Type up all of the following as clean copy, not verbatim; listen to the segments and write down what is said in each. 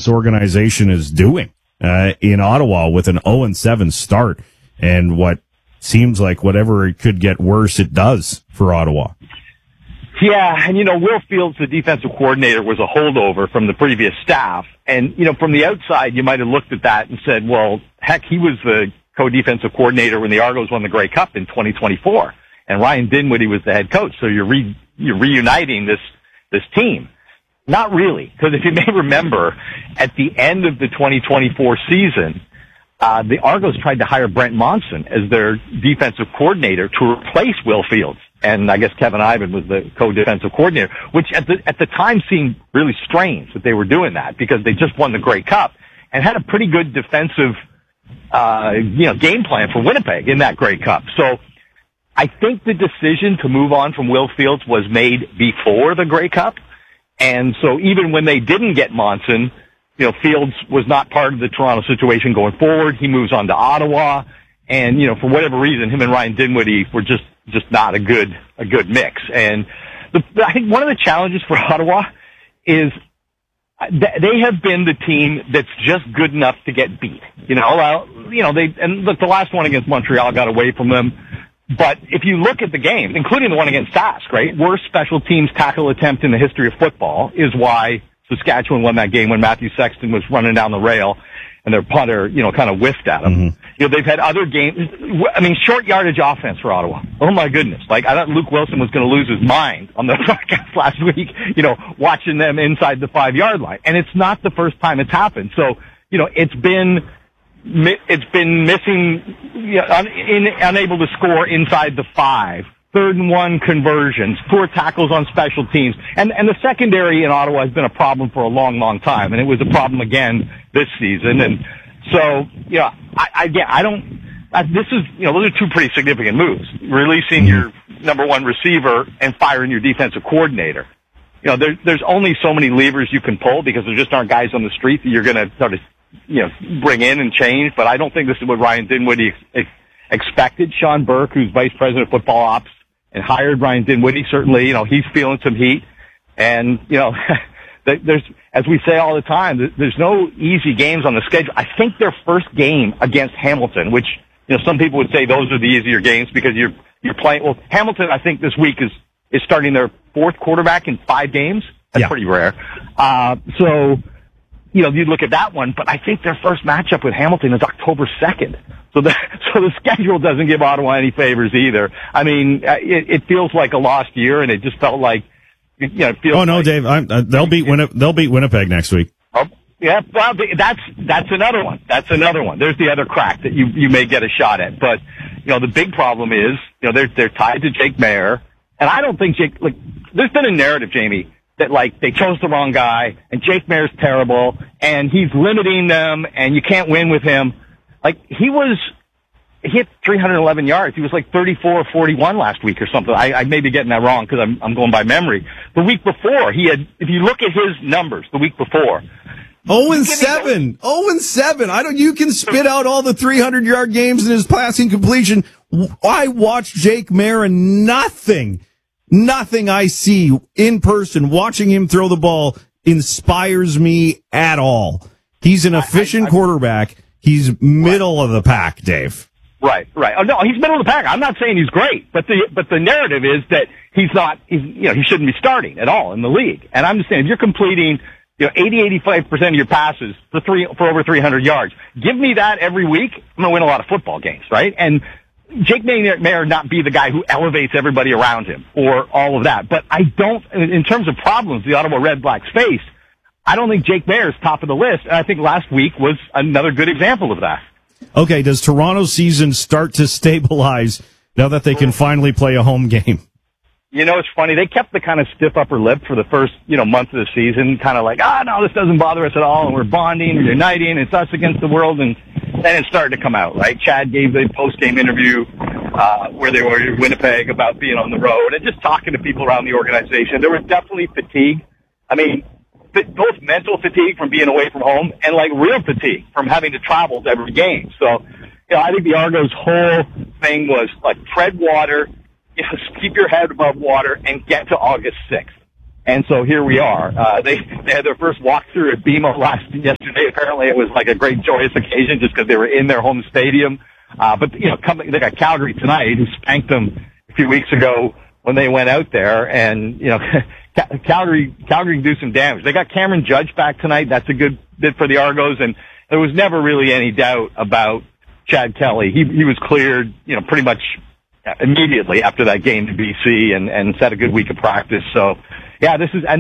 this organization is doing in Ottawa with an 0-7 start, and what seems like whatever it could get worse, it does for Ottawa. Yeah, and Will Fields, the defensive coordinator, was a holdover from the previous staff. And, from the outside, you might have looked at that and said, well, heck, he was the co-defensive coordinator when the Argos won the Grey Cup in 2024. And Ryan Dinwiddie was the head coach. So you're reuniting this team. Not really, because if you may remember, at the end of the 2024 season, the Argos tried to hire Brent Monson as their defensive coordinator to replace Will Fields. And I guess Kevin Ivan was the co-defensive coordinator, which at the time seemed really strange that they were doing that because they just won the Grey Cup and had a pretty good defensive, game plan for Winnipeg in that Grey Cup. So I think the decision to move on from Will Fields was made before the Grey Cup. And so even when they didn't get Monson, Fields was not part of the Toronto situation going forward. He moves on to Ottawa. And, for whatever reason, him and Ryan Dinwiddie were just not a good mix. And I think one of the challenges for Ottawa is they have been the team that's just good enough to get beat. And look, the last one against Montreal got away from them. But if you look at the games, including the one against Sask, right, worst special teams tackle attempt in the history of football is why Saskatchewan won that game when Matthew Sexton was running down the rail and their punter, kind of whiffed at them. Mm-hmm. They've had other games. I mean, short yardage offense for Ottawa. Oh my goodness. Like, I thought Luke Wilson was going to lose his mind on the broadcast last week, watching them inside the 5-yard line. And it's not the first time it's happened. So, it's been missing, unable to score inside the 5. 3rd and 1 conversions, poor tackles on special teams. And the secondary in Ottawa has been a problem for a long, long time. And it was a problem again this season. And so, those are two pretty significant moves. Releasing your number one receiver and firing your defensive coordinator. There's only so many levers you can pull because there just aren't guys on the street that you're going to sort of, bring in and change. But I don't think this is what Ryan Dinwiddie expected. Sean Burke, who's vice president of football ops, and hired Ryan Dinwiddie. Certainly, he's feeling some heat. And, there's, as we say all the time, there's no easy games on the schedule. I think their first game against Hamilton, which, some people would say those are the easier games because you're playing. Well, Hamilton, I think this week is starting their 4th quarterback in 5 games. That's pretty rare. So, you look at that one, but I think their first matchup with Hamilton is October 2nd. So the schedule doesn't give Ottawa any favors either. I mean, it feels like a lost year, and it just felt like, it feels. Oh no, like, Dave, they'll beat Winnipeg next week. Oh, yeah, well, that's another one. That's another one. There's the other crack that you may get a shot at. But the big problem is, they're tied to Jake Maier, and I don't think there's been a narrative, Jamie, that they chose the wrong guy, and Jake Maier's terrible, and he's limiting them, and you can't win with him. He hit 311 yards. He was 34 or 41 last week or something. I may be getting that wrong because I'm going by memory. The week before, he had, if you look at his numbers the week before. 0-7. 0-7. You can spit out all the 300-yard games in his passing completion. I watched Jake Maier and nothing I see in person watching him throw the ball inspires me at all. He's an efficient quarterback. He's middle of the pack, Dave. Right. Oh, no, he's middle of the pack. I'm not saying he's great, but the narrative is that he shouldn't be starting at all in the league. And I'm just saying, if you're completing, 80-85% of your passes for over 300 yards, give me that every week, I'm going to win a lot of football games, right? And Jake Maier not be the guy who elevates everybody around him or all of that. But I don't, in terms of problems the Ottawa Red Blacks face, I don't think Jake Maier is top of the list. And I think last week was another good example of that. Okay, does Toronto's season start to stabilize now that they can finally play a home game? It's funny. They kept the kind of stiff upper lip for the first, month of the season, kind of like, no, this doesn't bother us at all, and we're bonding, we're uniting, it's us against the world, and then it started to come out, right? Chad gave the post-game interview where they were in Winnipeg about being on the road and just talking to people around the organization. There was definitely fatigue. I mean, both mental fatigue from being away from home and real fatigue from having to travel to every game. So, I think the Argos' whole thing was tread water, keep your head above water and get to August 6th. And so here we are. They had their first walkthrough at BMO yesterday. Apparently it was like a great joyous occasion just because they were in their home stadium. But they got Calgary tonight, who spanked them a few weeks ago when they went out there. And, Calgary can do some damage. They got Cameron Judge back tonight. That's a good bit for the Argos. And there was never really any doubt about Chad Kelly. He was cleared, pretty much immediately after that game to BC and set a good week of practice. So, yeah,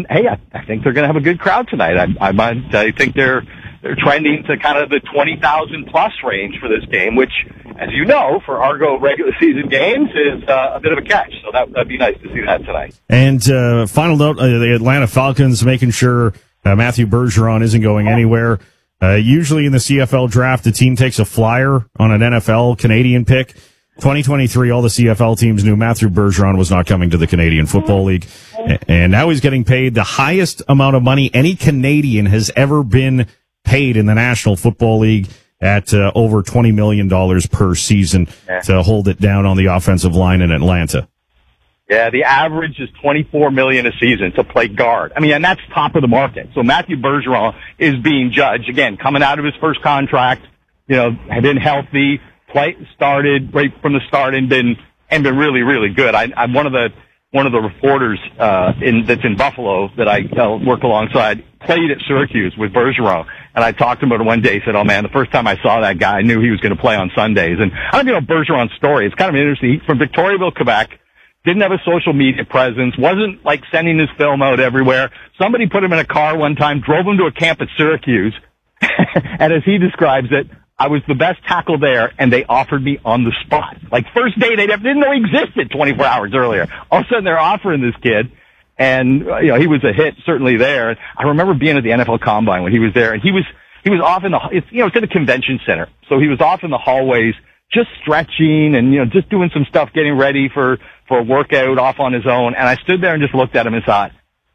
I think they're going to have a good crowd tonight. I think they're trending to kind of the 20,000 plus range for this game, which, as you know, for Argo regular season games is a bit of a catch. So that'd be nice to see that tonight. And final note, the Atlanta Falcons making sure Matthew Bergeron isn't going anywhere. Usually in the CFL draft, the team takes a flyer on an NFL Canadian pick. 2023, all the CFL teams knew Matthew Bergeron was not coming to the Canadian Football League. And now he's getting paid the highest amount of money any Canadian has ever been paid in the National Football League at over $20 million per season to hold it down on the offensive line in Atlanta. Yeah, the average is $24 million a season to play guard. And that's top of the market. So Matthew Bergeron is being judged, again, coming out of his first contract, had been healthy, started right from the start and been really, really good. I'm one of the reporters that's in Buffalo that I work alongside played at Syracuse with Bergeron, and I talked to him about it one day. He said, "Oh man, the first time I saw that guy, I knew he was going to play on Sundays." And I don't know Bergeron's story. It's kind of interesting. He's from Victoriaville, Quebec. Didn't have a social media presence. Wasn't like sending his film out everywhere. Somebody put him in a car one time, drove him to a camp at Syracuse, and as he describes it, I was the best tackle there, and they offered me on the spot. Like, first day, they didn't know he existed 24 hours earlier. All of a sudden, they're offering this kid, and, he was a hit, certainly there. I remember being at the NFL Combine when he was there, and he was off in it's in a convention center. So he was off in the hallways, just stretching and, just doing some stuff, getting ready for a workout off on his own. And I stood there and just looked at him and thought,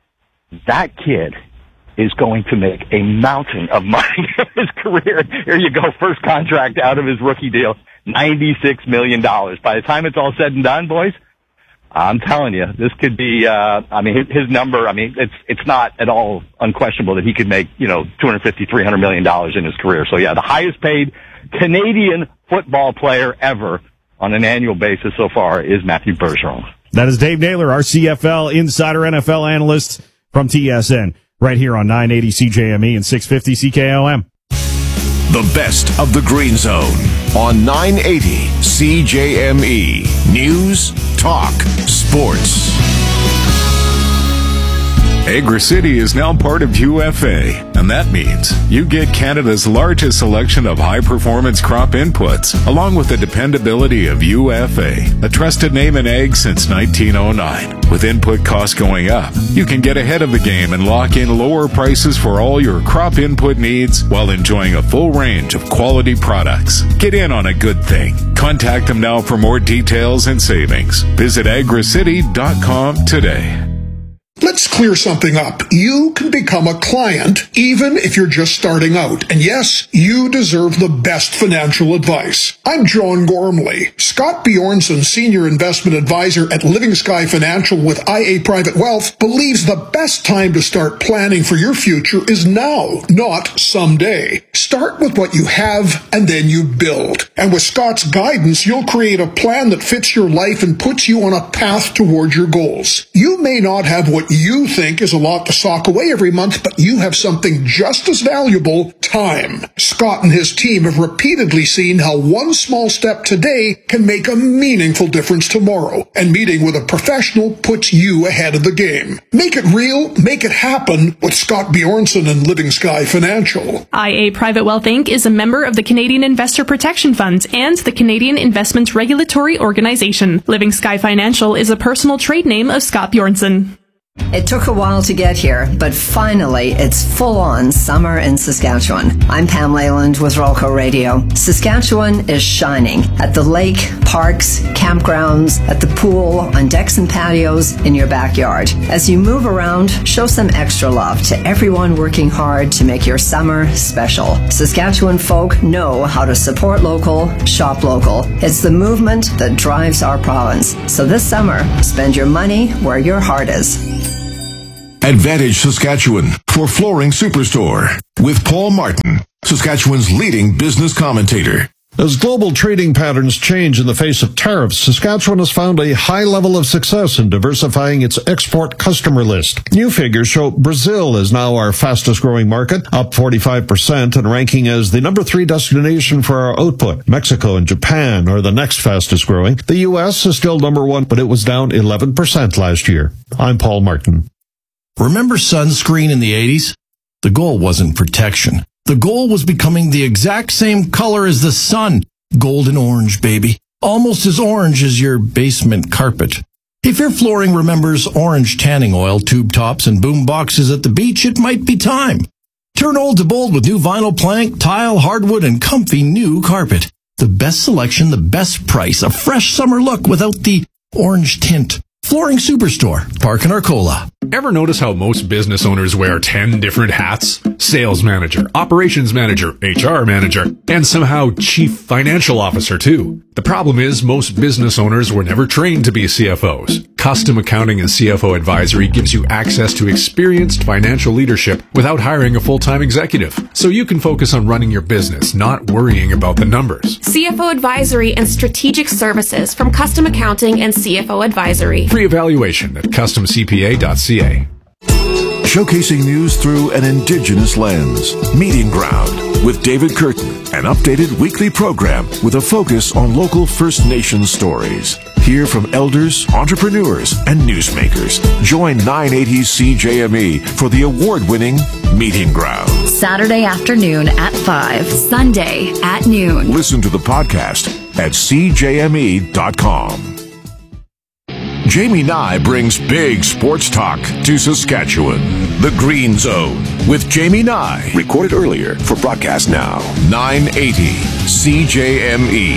that kid is going to make a mountain of money in his career. Here you go, first contract out of his rookie deal, $96 million. By the time it's all said and done, boys, I'm telling you, this could be, his number, it's not at all unquestionable that he could make, $250, $300 million in his career. So yeah, the highest paid Canadian football player ever on an annual basis so far is Matthew Bergeron. That is Dave Naylor, our CFL insider NFL analyst from TSN. Right here on 980 CJME and 650 CKOM. The best of the Green Zone on 980 CJME. News, talk, sports. Agri-City is now part of UFA, and that means you get Canada's largest selection of high-performance crop inputs, along with the dependability of UFA, a trusted name in ag since 1909. With input costs going up, you can get ahead of the game and lock in lower prices for all your crop input needs while enjoying a full range of quality products. Get in on a good thing. Contact them now for more details and savings. Visit agricity.com today. Let's clear something up. You can become a client even if you're just starting out. And yes, you deserve the best financial advice. I'm John Gormley. Scott Bjornson, Senior Investment Advisor at Living Sky Financial with IA Private Wealth, believes the best time to start planning for your future is now, not someday. Start with what you have and then you build. And with Scott's guidance, you'll create a plan that fits your life and puts you on a path toward your goals. You may not have what you think is a lot to sock away every month, but you have something just as valuable, time. Scott and his team have repeatedly seen how one small step today can make a meaningful difference tomorrow, and meeting with a professional puts you ahead of the game. Make it real, make it happen with Scott Bjornson and Living Sky Financial. IA Private Wealth Inc. is a member of the Canadian Investor Protection Fund and the Canadian Investment Regulatory Organization. Living Sky Financial is a personal trade name of Scott Bjornson. It took a while to get here, but finally it's full-on summer in Saskatchewan. I'm Pam Leyland with Rolco Radio. Saskatchewan is shining at the lake, parks, campgrounds, at the pool, on decks and patios, in your backyard. As you move around, show some extra love to everyone working hard to make your summer special. Saskatchewan folk know how to support local, shop local. It's the movement that drives our province. So this summer, spend your money where your heart is. Advantage Saskatchewan for Flooring Superstore with Paul Martin, Saskatchewan's leading business commentator. As global trading patterns change in the face of tariffs, Saskatchewan has found a high level of success in diversifying its export customer list. New figures show Brazil is now our fastest growing market, up 45% and ranking as the number 3 destination for our output. Mexico and Japan are the next fastest growing. The U.S. is still number 1, but it was down 11% last year. I'm Paul Martin. Remember sunscreen in the 80s? The goal wasn't protection. The goal was becoming the exact same color as the sun. Golden orange, baby. Almost as orange as your basement carpet. If your flooring remembers orange tanning oil, tube tops, and boom boxes at the beach, it might be time. Turn old to bold with new vinyl plank, tile, hardwood, and comfy new carpet. The best selection, the best price, a fresh summer look without the orange tint. Flooring Superstore, Park and Arcola. Ever notice how most business owners wear 10 different hats? Sales manager, operations manager, HR manager, and somehow chief financial officer too. The problem is most business owners were never trained to be CFOs. Custom Accounting and CFO Advisory gives you access to experienced financial leadership without hiring a full-time executive. So you can focus on running your business, not worrying about the numbers. CFO Advisory and Strategic Services from Custom Accounting and CFO Advisory. Free evaluation at customcpa.ca. Showcasing news through an Indigenous lens. Meeting Ground with David Curtin, an updated weekly program with a focus on local First Nations stories. Hear from elders, entrepreneurs, and newsmakers. Join 980 CJME for the award-winning Meeting Ground. Saturday afternoon at 5, Sunday at noon. Listen to the podcast at cjme.com. Jamie Nye brings big sports talk to Saskatchewan. The Green Zone with Jamie Nye. Recorded earlier for broadcast now. 980 CJME.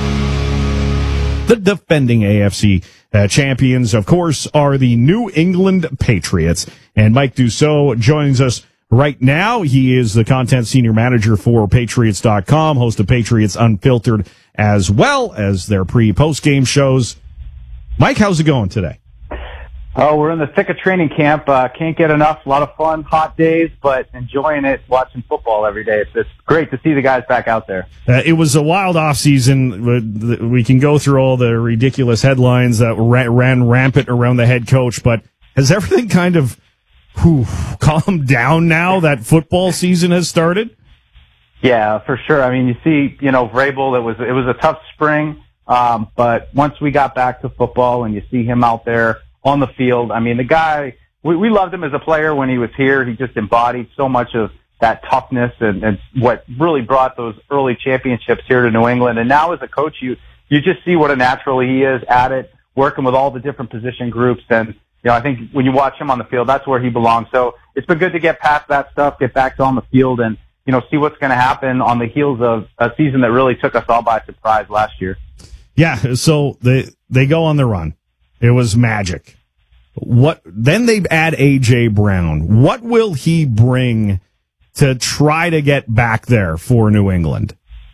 The defending AFC champions, of course, are the New England Patriots. And Mike Dussault joins us right now. He is the content senior manager for Patriots.com, host of Patriots Unfiltered, as well as their pre-post-game shows. Mike, how's it going today? Oh, we're in the thick of training camp. Can't get enough. A lot of fun, hot days, but enjoying it, watching football every day. It's great to see the guys back out there. It was a wild offseason. We can go through all the ridiculous headlines that ran rampant around the head coach, but has everything kind of calmed down now that football season has started? Yeah, for sure. I mean, you see, Vrabel, it was a tough spring. But once we got back to football and you see him out there on the field, I mean, the guy, we loved him as a player when he was here. He just embodied so much of that toughness and what really brought those early championships here to New England. And now as a coach, you just see what a natural he is at it, working with all the different position groups. And, I think when you watch him on the field, that's where he belongs. So it's been good to get past that stuff, get back on the field and, see what's going to happen on the heels of a season that really took us all by surprise last year. Yeah, so they go on the run. It was magic. Then they add A.J. Brown. What will he bring to try to get back there for New England?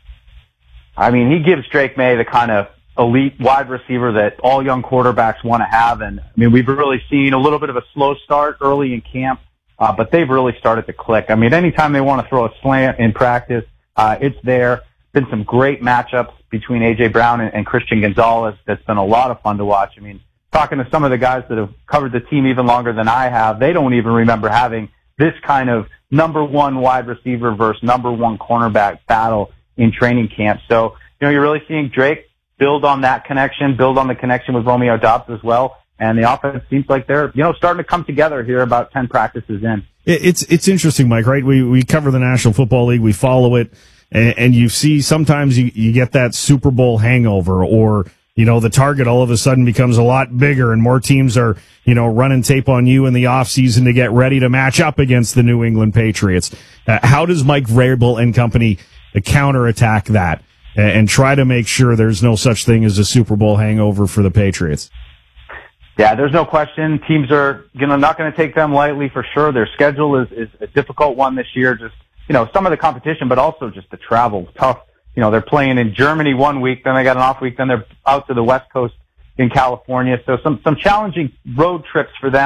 I mean, he gives Drake May the kind of elite wide receiver that all young quarterbacks want to have. And, I mean, we've really seen a little bit of a slow start early in camp, but they've really started to click. I mean, anytime they want to throw a slant in practice, it's there. Been some great matchups between A.J. Brown and Christian Gonzalez. That's been a lot of fun to watch. I mean, talking to some of the guys that have covered the team even longer than I have, they don't even remember having this kind of number one wide receiver versus number one cornerback battle in training camp. So, you're really seeing Drake build on that connection, build on the connection with Romeo Doubs as well. And the offense seems like they're, starting to come together here about 10 practices in. It's interesting, Mike, right? We cover the National Football League. We follow it. And you see sometimes you get that Super Bowl hangover or, the target all of a sudden becomes a lot bigger and more teams are, running tape on you in the offseason to get ready to match up against the New England Patriots. How does Mike Vrabel and company counterattack that and try to make sure there's no such thing as a Super Bowl hangover for the Patriots? Yeah, there's no question. Teams are not going to take them lightly for sure. Their schedule is a difficult one this year. Just some of the competition, but also just the travel. Tough. They're playing in Germany one week, then they got an off week, then they're out to the West Coast in California. So some challenging road trips for them.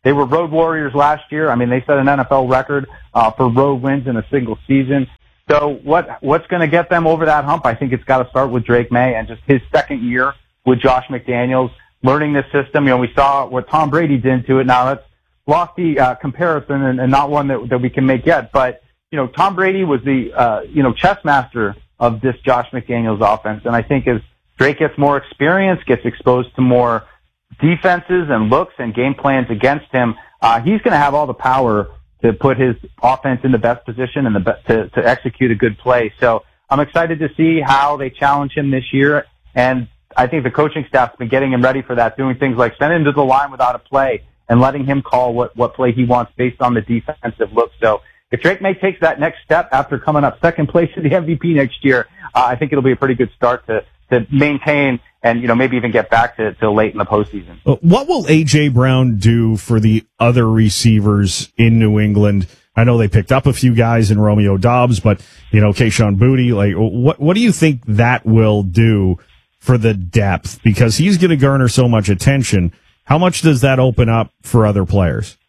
They were road warriors last year. I mean, they set an NFL record for road wins in a single season. So what's going to get them over that hump? I think it's got to start with Drake May and just his second year with Josh McDaniels, learning this system. You know, we saw what Tom Brady did to it. Now that's lofty comparison and not one that we can make yet. But, you know, Tom Brady was the, chess master of this Josh McDaniels offense. And I think as Drake gets more experience, gets exposed to more defenses and looks and game plans against him, he's going to have all the power to put his offense in the best position and to execute a good play. So I'm excited to see how they challenge him this year. And I think the coaching staff's been getting him ready for that, doing things like sending him to the line without a play and letting him call what play he wants based on the defensive look. So if Drake May takes that next step after coming up second place in the MVP next year, I think it'll be a pretty good start to maintain and, maybe even get back to late in the postseason. What will A.J. Brown do for the other receivers in New England? I know they picked up a few guys in Romeo Doubs, but, Kayshon Boutte, what do you think that will do for the depth? Because he's going to garner so much attention. How much does that open up for other players?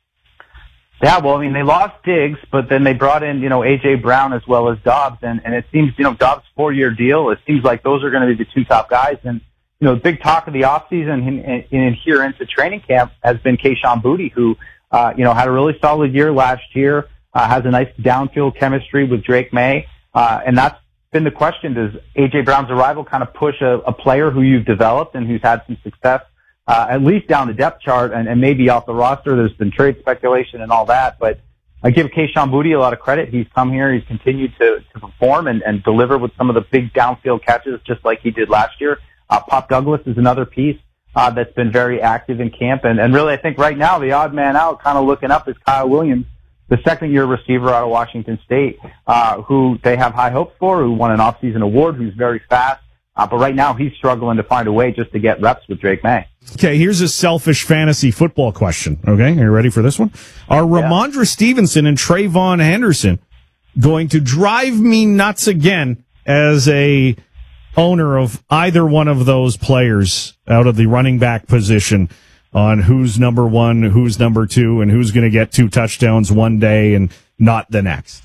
Yeah, well, I mean, they lost Diggs, but then they brought in, A.J. Brown as well as Doubs, and it seems, Doubs' 4-year deal, it seems like those are going to be the two top guys. And, the big talk of the offseason and here into training camp has been Kayshon Boutte, who, had a really solid year last year, has a nice downfield chemistry with Drake May, and that's been the question. Does A.J. Brown's arrival kind of push a player who you've developed and who's had some success at least down the depth chart and maybe off the roster? There's been trade speculation and all that, but I give Kayshon Boutte a lot of credit. He's come here, he's continued to perform and deliver with some of the big downfield catches just like he did last year. Pop Douglas is another piece that's been very active in camp, and really I think right now the odd man out kind of looking up is Kyle Williams, the second-year receiver out of Washington State, who they have high hopes for, who won an offseason award, who's very fast. But right now he's struggling to find a way just to get reps with Drake May. Okay, here's a selfish fantasy football question. Okay, are you ready for this one? Are Ramondre Stevenson and Trayvon Henderson going to drive me nuts again as a owner of either one of those players out of the running back position on who's number one, who's number two, and who's going to get 2 touchdowns one day and not the next?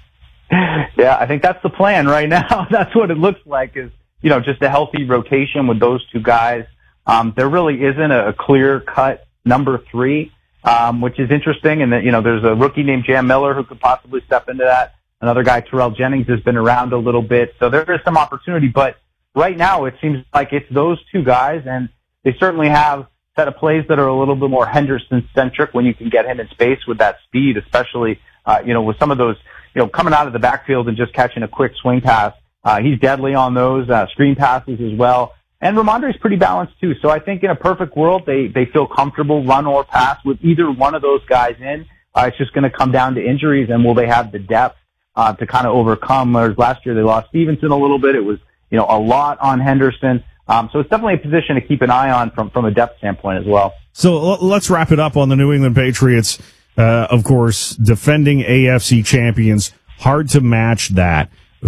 Yeah, I think that's the plan right now. That's what it looks like is, just a healthy rotation with those two guys. There really isn't a clear-cut number 3, which is interesting. And that, there's a rookie named Jam Miller who could possibly step into that. Another guy, Terrell Jennings, has been around a little bit. So there is some opportunity. But right now it seems like it's those two guys, and they certainly have set of plays that are a little bit more Henderson-centric when you can get him in space with that speed, especially, with some of those, coming out of the backfield and just catching a quick swing pass. He's deadly on those, screen passes as well. And Ramondre's pretty balanced too. So I think in a perfect world, they feel comfortable run or pass with either one of those guys in. It's just going to come down to injuries, and will they have the depth, to kind of overcome? Whereas last year they lost Stevenson a little bit. It was, a lot on Henderson. So it's definitely a position to keep an eye on from a depth standpoint as well. So let's wrap it up on the New England Patriots. Of course, defending AFC champions, hard to match that.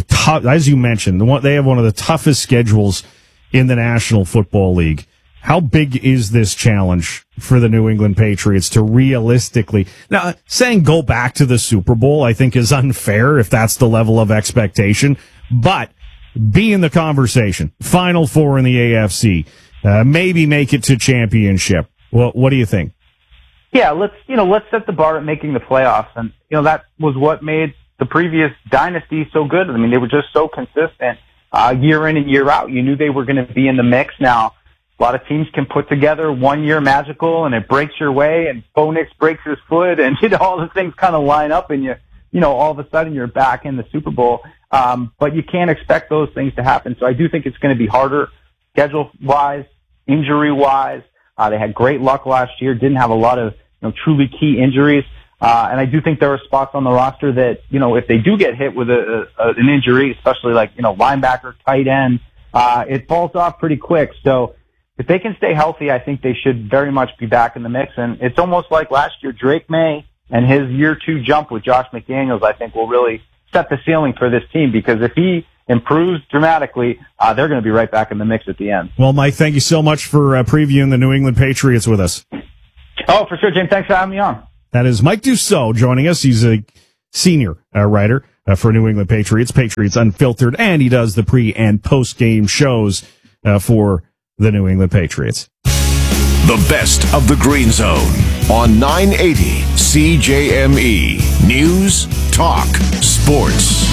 As you mentioned, they have one of the toughest schedules in the National Football League. How big is this challenge for the New England Patriots to realistically, now saying go back to the Super Bowl, I think is unfair if that's the level of expectation, but be in the conversation. Final 4 in the AFC, maybe make it to championship. Well, what do you think? Yeah, let's set the bar at making the playoffs. And, that was what made the previous dynasty so good. I mean, they were just so consistent, year in and year out. You knew they were going to be in the mix. Now, a lot of teams can put together 1 year magical and it breaks your way, and Bo Nix breaks his foot, and, all the things kind of line up, and all of a sudden you're back in the Super Bowl. But you can't expect those things to happen. So I do think it's going to be harder schedule-wise, injury-wise. They had great luck last year, didn't have a lot of truly key injuries. And I do think there are spots on the roster that, if they do get hit with an injury, especially like, linebacker, tight end, it falls off pretty quick. So if they can stay healthy, I think they should very much be back in the mix. And it's almost like last year, Drake May and his year 2 jump with Josh McDaniels, I think will really set the ceiling for this team, because if he improves dramatically, they're going to be right back in the mix at the end. Well, Mike, thank you so much for previewing the New England Patriots with us. Oh, for sure, James. Thanks for having me on. That is Mike Dussault joining us. He's a senior writer for New England Patriots, Patriots Unfiltered, and he does the pre- and post-game shows for the New England Patriots. The best of the Green Zone on 980 CJME. News, talk, sports.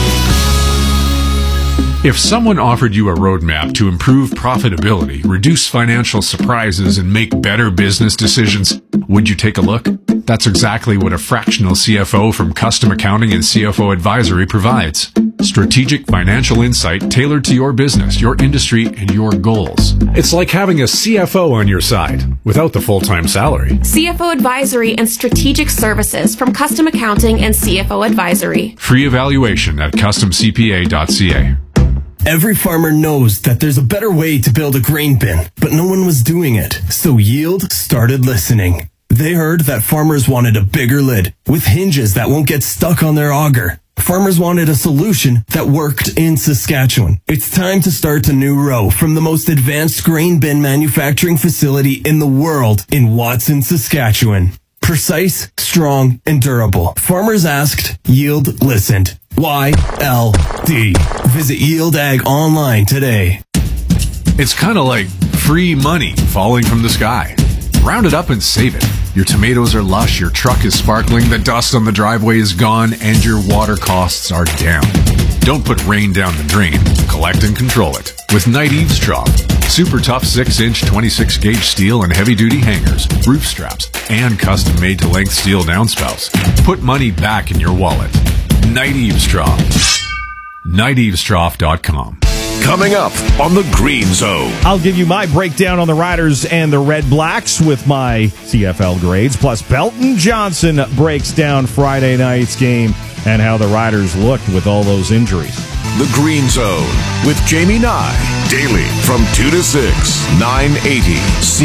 If someone offered you a roadmap to improve profitability, reduce financial surprises, and make better business decisions, would you take a look? That's exactly what a fractional CFO from Custom Accounting and CFO Advisory provides. Strategic financial insight tailored to your business, your industry, and your goals. It's like having a CFO on your side without the full-time salary. CFO Advisory and Strategic Services from Custom Accounting and CFO Advisory. Free evaluation at customcpa.ca. Every farmer knows that there's a better way to build a grain bin, but no one was doing it. So Yield started listening. They heard that farmers wanted a bigger lid with hinges that won't get stuck on their auger. Farmers wanted a solution that worked in Saskatchewan. It's time to start a new row from the most advanced grain bin manufacturing facility in the world in Watson, Saskatchewan. Precise, strong, and durable. Farmers asked, Yield listened. YLD. Visit Yield Ag online today. It's kind of like free money falling from the sky. Round it up and save it. Your tomatoes are lush, your truck is sparkling, the dust on the driveway is gone, and your water costs are down. Don't put rain down the drain. Collect and control it with Night Eavesdrop. Super tough 6-inch 26-gauge steel and heavy-duty hangers, roof straps, and custom-made to length steel downspouts. Put money back in your wallet. Night Eavesdrop. NightEavesdrop.com. Coming up on the Green Zone. I'll give you my breakdown on the Riders and the Red Blacks with my CFL grades. Plus, Belton Johnson breaks down Friday night's game and how the Riders looked with all those injuries. The Green Zone with Jamie Nye. Daily from 2 to 6, 980